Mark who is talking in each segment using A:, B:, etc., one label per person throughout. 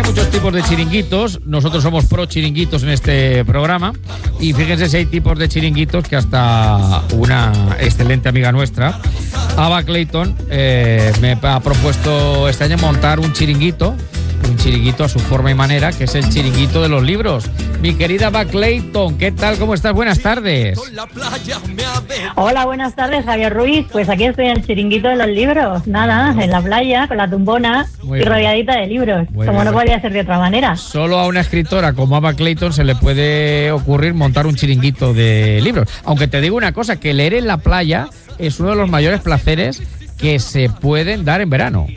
A: muchos tipos de chiringuitos. Nosotros somos pro chiringuitos en este programa. Y fíjense si hay tipos de chiringuitos que hasta una excelente amiga nuestra, Ava Clayton, me ha propuesto este año montar un chiringuito a su forma y manera, que es el chiringuito de los libros. Mi querida Ava Clayton, ¿qué tal? ¿Cómo estás? Buenas tardes.
B: Hola, buenas tardes, Javier Ruiz. Pues aquí estoy en el chiringuito de los libros. Nada, en la playa, con la tumbona y rodeadita de libros. Como no podía ser de otra manera.
A: Solo a una escritora como Ava Clayton se le puede ocurrir montar un chiringuito de libros. Aunque te digo una cosa, que leer en la playa es uno de los mayores placeres que se pueden dar en verano.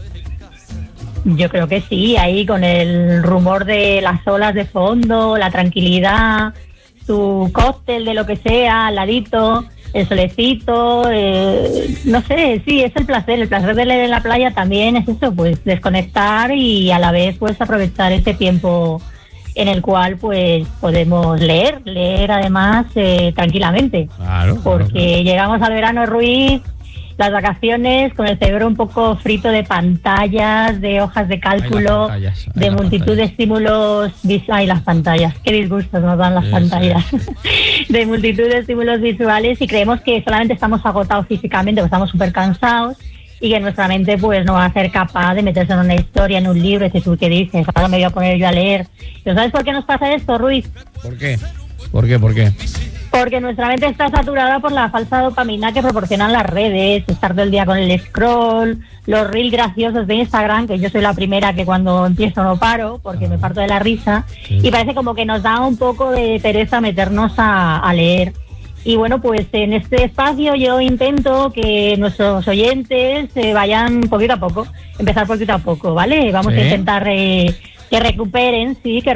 B: Yo creo que sí, ahí con el rumor de las olas de fondo, la tranquilidad, tu cóctel de lo que sea, al ladito, el solecito, no sé, sí, es el placer de leer en la playa también es eso, pues desconectar y a la vez pues aprovechar ese tiempo en el cual pues podemos leer además tranquilamente, porque llegamos al verano, Ruiz, las vacaciones con el cerebro un poco frito de pantallas, de hojas de cálculo, de multitud de estímulos visuales. Las pantallas, qué disgustos nos dan las pantallas. De multitud de estímulos visuales y creemos que solamente estamos agotados físicamente, porque estamos súper cansados y que nuestra mente pues no va a ser capaz de meterse en una historia, en un libro. Y tú qué dices, ahora me voy a poner yo a leer. ¿Pero sabes por qué nos pasa esto, Ruiz?
A: ¿Por qué? ¿Por qué?
B: Porque nuestra mente está saturada por la falsa dopamina que proporcionan las redes, estar todo el día con el scroll, los reels graciosos de Instagram, que yo soy la primera que cuando empiezo no paro, porque me parto de la risa, y parece como que nos da un poco de pereza meternos a leer. Y bueno, pues en este espacio yo intento que nuestros oyentes vayan poquito a poco, empezar poquito a poco, ¿vale? Vamos a intentar que recuperen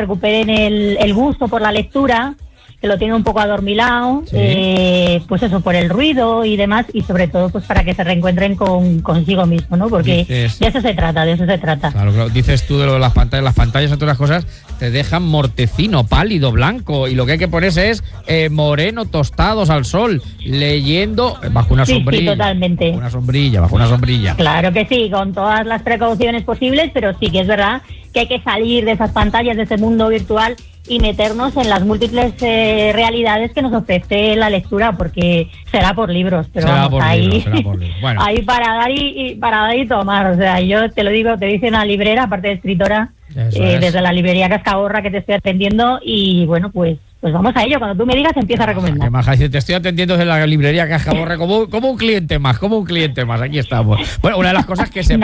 B: el gusto por la lectura, que lo tiene un poco adormilado, pues eso, por el ruido y demás, y sobre todo pues para que se reencuentren consigo mismo, ¿no? Porque de eso se trata.
A: Claro, dices tú de lo de las pantallas, entre otras cosas, te dejan mortecino, pálido, blanco, y lo que hay que ponerse es moreno, tostados al sol, leyendo bajo una sombrilla.
B: Sí, totalmente.
A: Bajo una sombrilla.
B: Claro que sí, con todas las precauciones posibles, pero sí que es verdad que hay que salir de esas pantallas, de ese mundo virtual, y meternos en las múltiples realidades que nos ofrece la lectura, porque será por libros, pero será vamos, ahí bueno. Ahí para dar y tomar, o sea, yo te lo digo, te dice una librera, aparte de escritora, desde la librería Cascaborra que te estoy atendiendo, y bueno, pues vamos a ello, cuando tú me digas empieza a recomendar.
A: Maja, te estoy atendiendo desde la librería Cascaborra como un cliente más, aquí estamos. Bueno, una de las cosas que se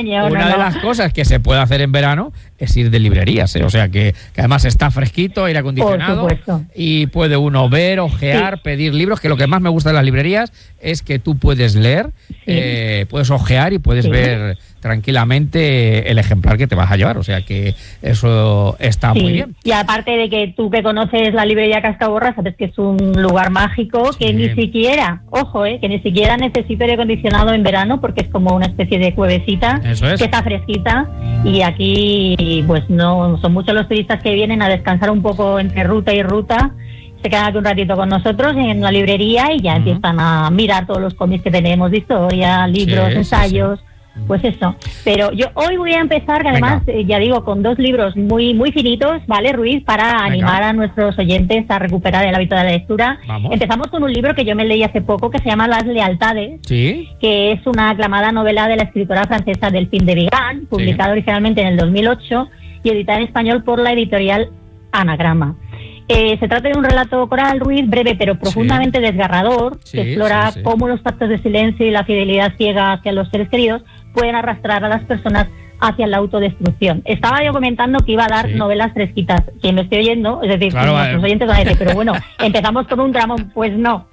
A: las cosas que se puede hacer en verano es ir de librerías, o sea que además está fresquito, aire acondicionado, y puede uno ver, ojear, pedir libros, que lo que más me gusta de las librerías es que tú puedes leer, puedes ojear y puedes ver tranquilamente el ejemplar que te vas a llevar, o sea que eso está muy bien.
B: Y aparte de que tú que conoces la librería Cascaborra, sabes que es un lugar mágico que ni siquiera, que ni siquiera necesita aire acondicionado en verano, porque es como una especie de cuevecita que está fresquita, y aquí pues no son muchos los turistas que vienen a descansar un poco entre ruta y ruta, se quedan aquí un ratito con nosotros en la librería y ya empiezan a mirar todos los cómics que tenemos de historia, libros, ensayos. Pues eso, pero yo hoy voy a empezar, que además, ya digo, con dos libros muy muy finitos, ¿vale, Ruiz? Para animar a nuestros oyentes a recuperar el hábito de la lectura. Empezamos con un libro que yo me leí hace poco, que se llama Las lealtades, que es una aclamada novela de la escritora francesa Delphine de Vigan, publicada originalmente en el 2008 y editada en español por la editorial Anagrama. Se trata de un relato coral, Ruiz, breve pero profundamente desgarrador, que explora cómo los pactos de silencio y la fidelidad ciega hacia los seres queridos pueden arrastrar a las personas hacia la autodestrucción. Estaba yo comentando que iba a dar novelas fresquitas, que me estoy oyendo, es decir, nuestros oyentes van a decir, pero bueno, empezamos con un dramón, pues no.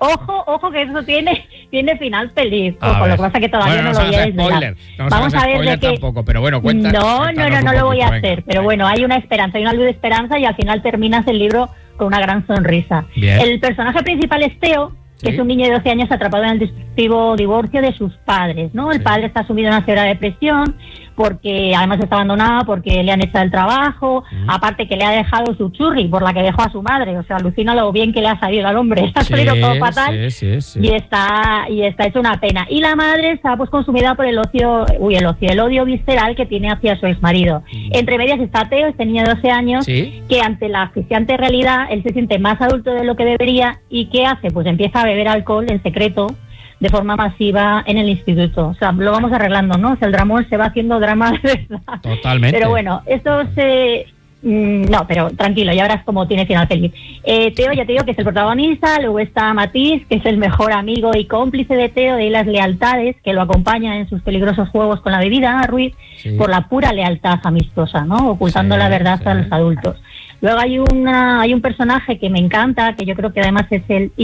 B: Ojo que eso tiene final feliz. Ojo, lo que pasa es que todavía no lo voy a desvelar. Vamos a ver de qué.
A: Tampoco, pero bueno, cuenta.
B: No lo voy a hacer. Pero bueno, hay una esperanza, hay una luz de esperanza y al final terminas el libro con una gran sonrisa. Bien. El personaje principal es Theo, que es un niño de 12 años atrapado en el destructivo divorcio de sus padres, ¿no? El padre está sumido en una severa depresión, porque además está abandonada, porque le han echado el trabajo, aparte que le ha dejado su churri, por la que dejó a su madre. O sea, alucina lo bien que le ha salido al hombre. Ha salido todo fatal y está hecho una pena. Y la madre está pues consumida por el odio visceral que tiene hacia su exmarido. Entre medias está Teo, este niño de 12 años, que ante la asfixiante realidad, él se siente más adulto de lo que debería, y ¿qué hace? Pues empieza a beber alcohol en secreto, de forma masiva en el instituto. O sea, lo vamos arreglando, ¿no? O sea, el dramón se va haciendo drama de verdad.
A: Totalmente.
B: Pero bueno, esto se... no, pero tranquilo, ya verás cómo tiene final feliz. Teo, ya te digo que es el protagonista. Luego está Matiz, que es el mejor amigo y cómplice de Teo, de las lealtades, que lo acompaña en sus peligrosos juegos con la bebida, Ruiz, por la pura lealtad amistosa, ¿no? Ocultando la verdad a los adultos. Luego hay un personaje que me encanta, que yo creo que además es el